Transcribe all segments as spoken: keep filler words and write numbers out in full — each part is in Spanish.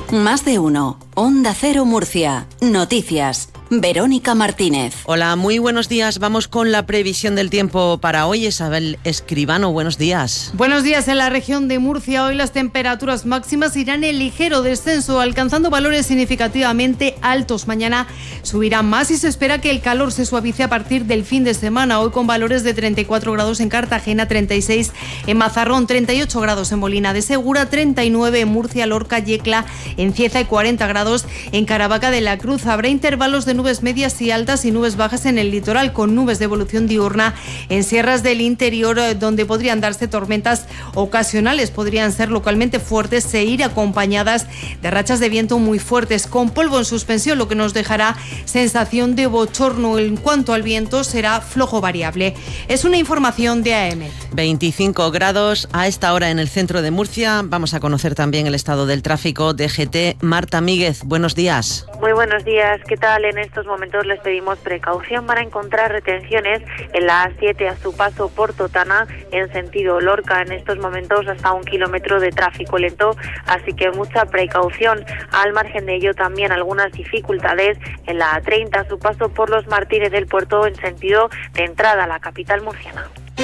Más de uno. Onda Cero Murcia. Noticias. Verónica Martínez. Hola, muy buenos días. Vamos con la previsión del tiempo para hoy. Isabel Escribano, buenos días. Buenos días. En la región de Murcia hoy las temperaturas máximas irán en ligero descenso, alcanzando valores significativamente altos. Mañana subirán más y se espera que el calor se suavice a partir del fin de semana. Hoy con valores de treinta y cuatro grados en Cartagena, treinta y seis en Mazarrón, treinta y ocho grados en Molina de Segura, treinta y nueve en Murcia, Lorca, Yecla, en Cieza y cuarenta grados en Caravaca de la Cruz. Habrá intervalos de nubes medias y altas y nubes bajas en el litoral, con nubes de evolución diurna en sierras del interior, donde podrían darse tormentas ocasionales, podrían ser localmente fuertes e ir acompañadas de rachas de viento muy fuertes, con polvo en suspensión, lo que nos dejará sensación de bochorno. En cuanto al viento, será flojo variable. Es una información de A E M E T. veinticinco grados a esta hora en el centro de Murcia. Vamos a conocer también el estado del tráfico. D G T, Marta Míguez, buenos días. Muy buenos días, ¿qué tal? En estos momentos les pedimos precaución para encontrar retenciones en la A siete a su paso por Totana en sentido Lorca. En estos momentos hasta un kilómetro de tráfico lento, así que mucha precaución. Al margen de ello también algunas dificultades en la A treinta a su paso por los Martínez del Puerto en sentido de entrada a la capital murciana.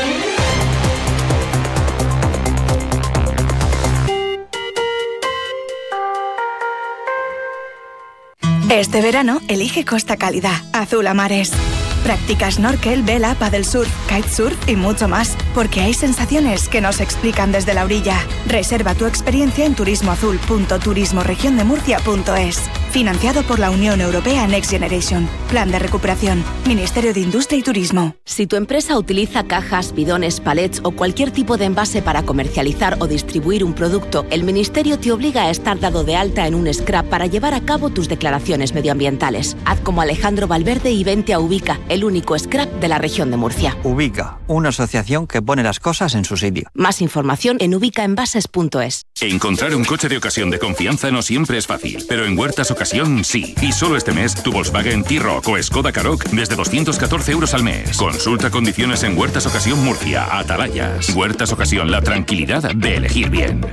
Este verano elige Costa Cálida, azul a mares. Practica snorkel, vela, paddlesurf, kitesurf y mucho más, porque hay sensaciones que no se explican desde la orilla. Reserva tu experiencia en turismoazul punto turismo región de murcia punto es. Financiado por la Unión Europea Next Generation. Plan de recuperación. Ministerio de Industria y Turismo. Si tu empresa utiliza cajas, bidones, palets o cualquier tipo de envase para comercializar o distribuir un producto, el Ministerio te obliga a estar dado de alta en un scrap para llevar a cabo tus declaraciones medioambientales. Haz como Alejandro Valverde y vente a Ubica, el único scrap de la región de Murcia. Ubica, una asociación que pone las cosas en su sitio. Más información en ubicaenvases punto es. Encontrar un coche de ocasión de confianza no siempre es fácil, pero en Huertas Ocasión sí. Y solo este mes, tu Volkswagen T-Roc o Skoda Karoq desde doscientos catorce euros al mes. Consulta condiciones en Huertas Ocasión Murcia, Atalayas. Huertas Ocasión, la tranquilidad de elegir bien.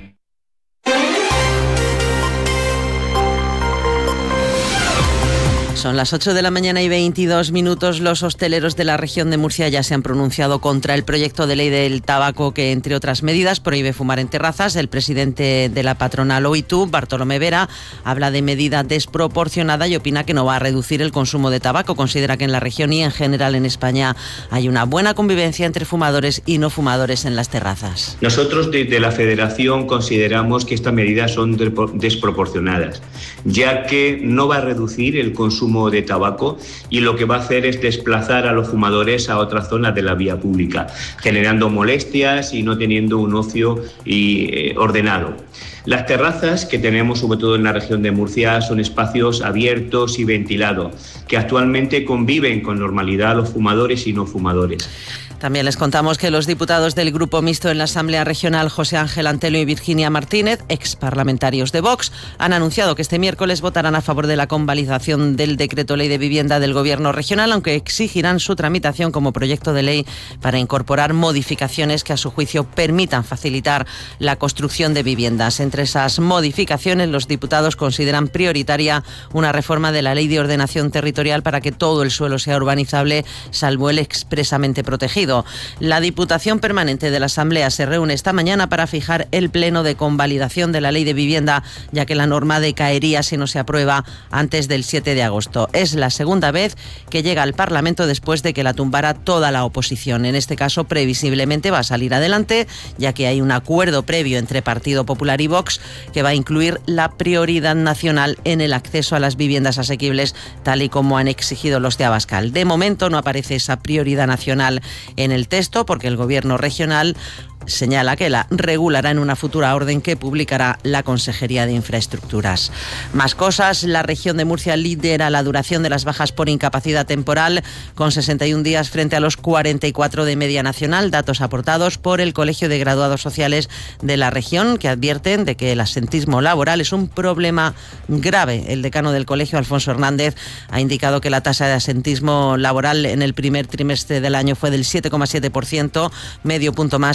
Son las ocho de la mañana y veintidós minutos. Los hosteleros de la región de Murcia ya se han pronunciado contra el proyecto de ley del tabaco que, entre otras medidas, prohíbe fumar en terrazas. El presidente de la patronal O I T U, Bartolomé Vera, habla de medida desproporcionada y opina que no va a reducir el consumo de tabaco. Considera que en la región y en general en España hay una buena convivencia entre fumadores y no fumadores en las terrazas. Nosotros desde la Federación consideramos que estas medidas son desproporcionadas, ya que no va a reducir el consumo de tabaco y lo que va a hacer es desplazar a los fumadores a otras zonas de la vía pública, generando molestias y no teniendo un ocio y, eh, ordenado. Las terrazas que tenemos, sobre todo en la región de Murcia, son espacios abiertos y ventilados, que actualmente conviven con normalidad los fumadores y no fumadores. También les contamos que los diputados del Grupo Mixto en la Asamblea Regional, José Ángel Antelo y Virginia Martínez, exparlamentarios de Vox, han anunciado que este miércoles votarán a favor de la convalidación del decreto ley de vivienda del Gobierno regional, aunque exigirán su tramitación como proyecto de ley para incorporar modificaciones que a su juicio permitan facilitar la construcción de viviendas. Entre esas modificaciones, los diputados consideran prioritaria una reforma de la Ley de Ordenación Territorial para que todo el suelo sea urbanizable, salvo el expresamente protegido. La Diputación Permanente de la Asamblea se reúne esta mañana para fijar el pleno de convalidación de la Ley de Vivienda, ya que la norma decaería si no se aprueba antes del siete de agosto. Es la segunda vez que llega al Parlamento después de que la tumbara toda la oposición. En este caso, previsiblemente va a salir adelante, ya que hay un acuerdo previo entre Partido Popular y Vox que va a incluir la prioridad nacional en el acceso a las viviendas asequibles, tal y como han exigido los de Abascal. De momento no aparece esa prioridad nacional en el texto, porque el Gobierno regional señala que la regulará en una futura orden que publicará la Consejería de Infraestructuras. Más cosas, la región de Murcia lidera la duración de las bajas por incapacidad temporal, con sesenta y un días frente a los cuarenta y cuatro de media nacional, datos aportados por el Colegio de Graduados Sociales de la región, que advierten de que el absentismo laboral es un problema grave. El decano del colegio, Alfonso Hernández, ha indicado que la tasa de absentismo laboral en el primer trimestre del año fue del siete coma siete por ciento, medio punto más que la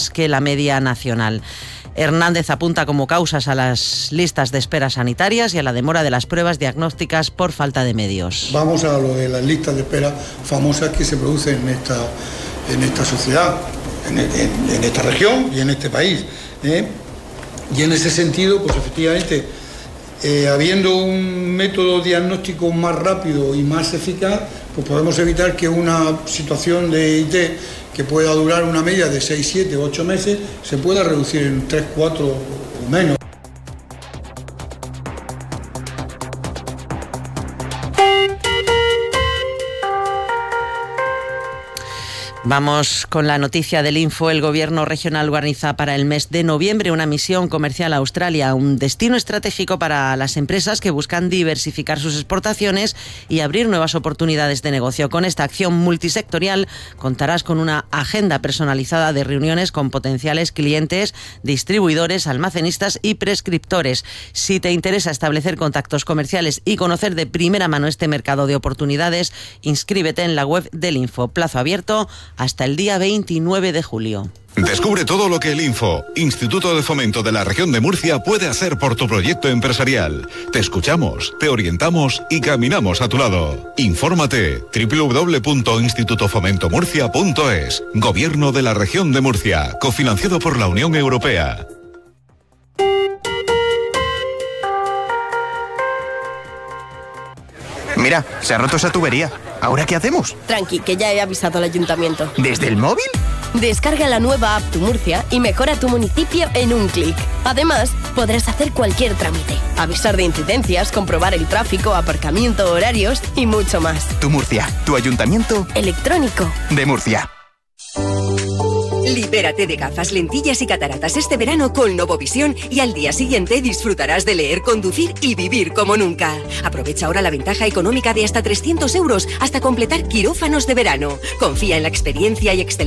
media nacional. Hernández apunta como causas a las listas de espera sanitarias y a la demora de las pruebas diagnósticas por falta de medios. Vamos a lo de las listas de espera famosas que se producen en esta, en esta sociedad, en, en, en esta región y en este país. ¿eh? Y en ese sentido, pues efectivamente, eh, habiendo un método diagnóstico más rápido y más eficaz, pues podemos evitar que una situación de I T que pueda durar una media de seis, siete, ocho meses, se pueda reducir en tres, cuatro o menos. Vamos con la noticia del Info. El Gobierno regional organiza para el mes de noviembre una misión comercial a Australia, un destino estratégico para las empresas que buscan diversificar sus exportaciones y abrir nuevas oportunidades de negocio. Con esta acción multisectorial contarás con una agenda personalizada de reuniones con potenciales clientes, distribuidores, almacenistas y prescriptores. Si te interesa establecer contactos comerciales y conocer de primera mano este mercado de oportunidades, inscríbete en la web del Info. Plazo abierto hasta el día veintinueve de julio. Descubre todo lo que el Info, Instituto de Fomento de la Región de Murcia, puede hacer por tu proyecto empresarial. Te escuchamos, te orientamos y caminamos a tu lado. Infórmate doble u doble u doble u punto instituto fomento murcia punto es. Gobierno de la Región de Murcia, cofinanciado por la Unión Europea. Mira, se ha roto esa tubería. ¿Ahora qué hacemos? Tranqui, que ya he avisado al ayuntamiento. ¿Desde el móvil? Descarga la nueva app Tu Murcia y mejora tu municipio en un clic. Además, podrás hacer cualquier trámite, avisar de incidencias, comprobar el tráfico, aparcamiento, horarios y mucho más. Tu Murcia, tu ayuntamiento electrónico de Murcia. Libérate de gafas, lentillas y cataratas este verano con Novovisión y al día siguiente disfrutarás de leer, conducir y vivir como nunca. Aprovecha ahora la ventaja económica de hasta trescientos euros hasta completar quirófanos de verano. Confía en la experiencia y excelencia